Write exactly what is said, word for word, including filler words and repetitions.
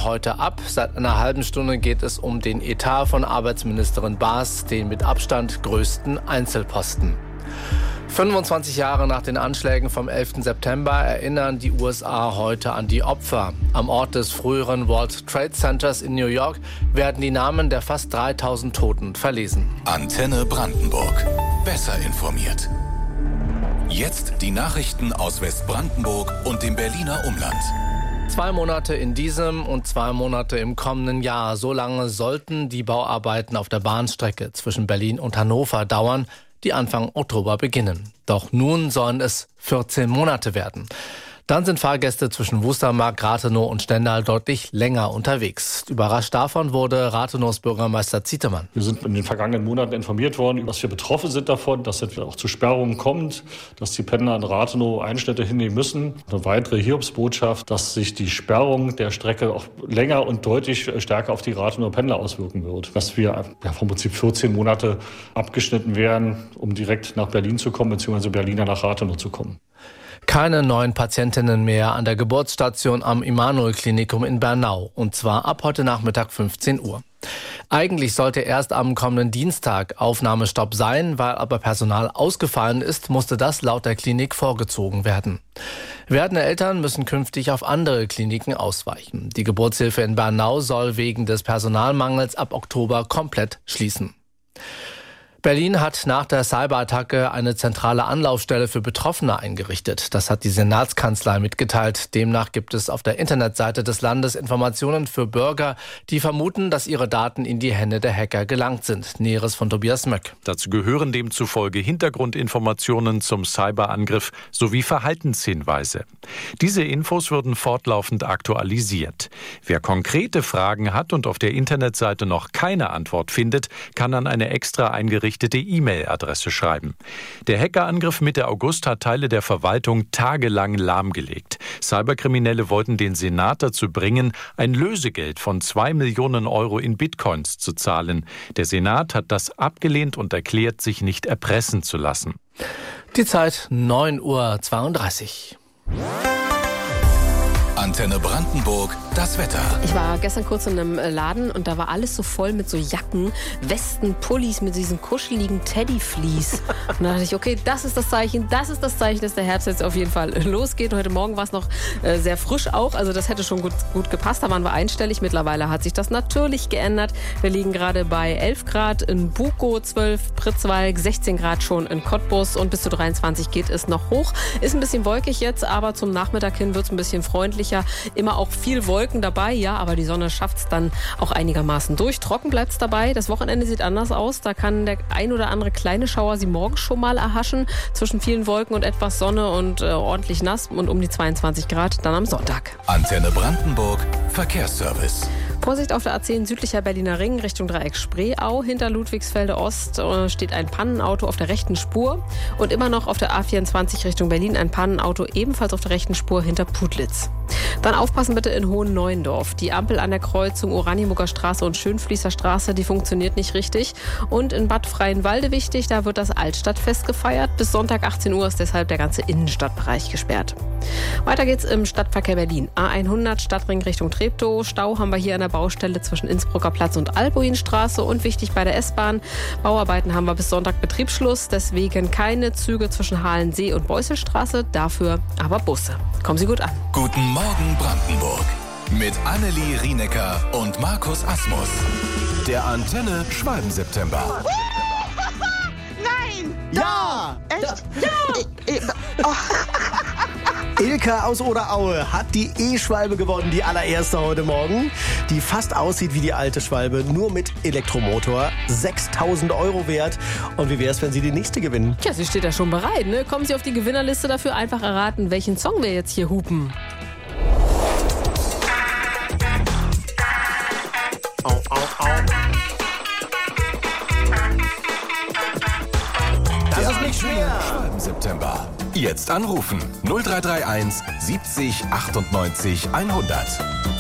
heute ab. Seit einer halben Stunde geht es um den Etat von Arbeitsministerin Baas, den mit Abstand größten Einzelposten. fünfundzwanzig Jahre nach den Anschlägen vom elften September erinnern die U S A heute an die Opfer. Am Ort des früheren World Trade Centers in New York werden die Namen der fast dreitausend Toten verlesen. Antenne Brandenburg. Besser informiert. Jetzt die Nachrichten aus Westbrandenburg und dem Berliner Umland. Zwei Monate in diesem und zwei Monate im kommenden Jahr. So lange sollten die Bauarbeiten auf der Bahnstrecke zwischen Berlin und Hannover dauern, die Anfang Oktober beginnen. Doch nun sollen es vierzehn Monate werden. Dann sind Fahrgäste zwischen Wustermark, Rathenow und Stendal deutlich länger unterwegs. Überrascht davon wurde Rathenows Bürgermeister Zietemann. Wir sind in den vergangenen Monaten informiert worden, dass wir betroffen sind davon, dass es auch zu Sperrungen kommt, dass die Pendler in Rathenow Einschnitte hinnehmen müssen. Eine weitere Hiobsbotschaft, dass sich die Sperrung der Strecke auch länger und deutlich stärker auf die Rathenower Pendler auswirken wird. Dass wir ja, vom Prinzip vierzehn Monate abgeschnitten werden, um direkt nach Berlin zu kommen, beziehungsweise Berliner nach Rathenow zu kommen. Keine neuen Patientinnen mehr an der Geburtsstation am Immanuel-Klinikum in Bernau. Und zwar ab heute Nachmittag fünfzehn Uhr. Eigentlich sollte erst am kommenden Dienstag Aufnahmestopp sein, weil aber Personal ausgefallen ist, musste das laut der Klinik vorgezogen werden. Werdende Eltern müssen künftig auf andere Kliniken ausweichen. Die Geburtshilfe in Bernau soll wegen des Personalmangels ab Oktober komplett schließen. Berlin hat nach der Cyberattacke eine zentrale Anlaufstelle für Betroffene eingerichtet. Das hat die Senatskanzlei mitgeteilt. Demnach gibt es auf der Internetseite des Landes Informationen für Bürger, die vermuten, dass ihre Daten in die Hände der Hacker gelangt sind. Näheres von Tobias Möck. Dazu gehören demzufolge Hintergrundinformationen zum Cyberangriff sowie Verhaltenshinweise. Diese Infos würden fortlaufend aktualisiert. Wer konkrete Fragen hat und auf der Internetseite noch keine Antwort findet, kann an eine extra eingerichtete E-Mail-Adresse schreiben. Der Hackerangriff Mitte August hat Teile der Verwaltung tagelang lahmgelegt. Cyberkriminelle wollten den Senat dazu bringen, ein Lösegeld von zwei Millionen Euro in Bitcoins zu zahlen. Der Senat hat das abgelehnt und erklärt, sich nicht erpressen zu lassen. Die Zeit neun Uhr zweiunddreißig. Antenne Brandenburg, das Wetter. Ich war gestern kurz in einem Laden und da war alles so voll mit so Jacken, Westen, Pullis mit diesen kuscheligen Teddyfleece. Und da dachte ich, okay, das ist das Zeichen, das ist das Zeichen, dass der Herbst jetzt auf jeden Fall losgeht. Heute Morgen war es noch äh, sehr frisch auch, also das hätte schon gut, gut gepasst. Da waren wir einstellig. Mittlerweile hat sich das natürlich geändert. Wir liegen gerade bei elf Grad in Bukow, zwölf Pritzwalk, sechzehn Grad schon in Cottbus und bis zu dreiundzwanzig geht es noch hoch. Ist ein bisschen wolkig jetzt, aber zum Nachmittag hin wird es ein bisschen freundlicher. Immer auch viel Wolken dabei, ja, aber die Sonne schafft es dann auch einigermaßen durch. Trocken bleibt es dabei. Das Wochenende sieht anders aus. Da kann der ein oder andere kleine Schauer Sie morgen schon mal erhaschen. Zwischen vielen Wolken und etwas Sonne und äh, ordentlich nass und um die zweiundzwanzig Grad dann am Sonntag. Antenne Brandenburg, Verkehrsservice. Vorsicht auf der A zehn südlicher Berliner Ring Richtung Dreieck Spreeau. Hinter Ludwigsfelde Ost äh, steht ein Pannenauto auf der rechten Spur. Und immer noch auf der A vierundzwanzig Richtung Berlin ein Pannenauto ebenfalls auf der rechten Spur hinter Putlitz. Dann aufpassen bitte in Hohen-Neuendorf. Die Ampel an der Kreuzung Oranienburger Straße und Schönfließer Straße, die funktioniert nicht richtig. Und in Bad Freienwalde wichtig, da wird das Altstadtfest gefeiert. Bis Sonntag achtzehn Uhr ist deshalb der ganze Innenstadtbereich gesperrt. Weiter geht's im Stadtverkehr Berlin. A hundert Stadtring Richtung Treptow. Stau haben wir hier an der Baustelle zwischen Innsbrucker Platz und Albuinstraße. Und wichtig bei der S-Bahn, Bauarbeiten haben wir bis Sonntag Betriebsschluss. Deswegen keine Züge zwischen Halensee und Beusselstraße, dafür aber Busse. Kommen Sie gut an. Guten Morgen Brandenburg mit Annelie Rienecker und Markus Asmus. Der Antenne Schwalben-September. Nein! Ja! Echt? Ja! Oh. Ilka aus Oderaue hat die E-Schwalbe gewonnen, die allererste heute Morgen. Die fast aussieht wie die alte Schwalbe, nur mit Elektromotor. sechstausend Euro wert. Und wie wäre es, wenn Sie die nächste gewinnen? Tja, sie steht ja schon bereit, ne? Kommen Sie auf die Gewinnerliste dafür, einfach erraten, welchen Song wir jetzt hier hupen. Au, au, au. Das ist nicht schwer. Schwalben-September. Jetzt anrufen null drei drei eins siebzig achtundneunzig hundert.